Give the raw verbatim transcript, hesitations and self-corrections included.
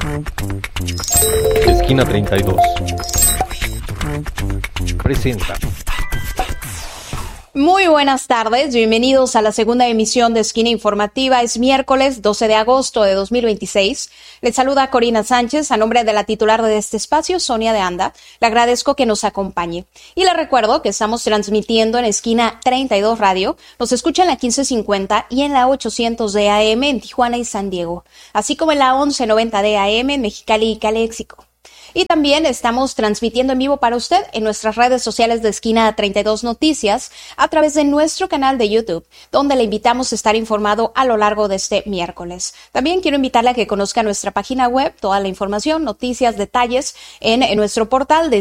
Esquina treinta y dos presenta. Muy buenas tardes, bienvenidos a la segunda emisión de Esquina Informativa. Es miércoles doce de agosto de dos mil veintiséis. Les saluda Corina Sánchez a nombre de la titular de este espacio, Sonia de Anda. Le agradezco que nos acompañe. Y le recuerdo que estamos transmitiendo en Esquina treinta y dos Radio. Nos escucha en la quince cincuenta y en la ochocientos de A M en Tijuana y San Diego, así como en la once noventa de A M en Mexicali y Calexico. Y también estamos transmitiendo en vivo para usted en nuestras redes sociales de Esquina treinta y dos Noticias a través de nuestro canal de YouTube, donde le invitamos a estar informado a lo largo de este miércoles. También quiero invitarle a que conozca nuestra página web, toda la información, noticias, detalles en, en nuestro portal de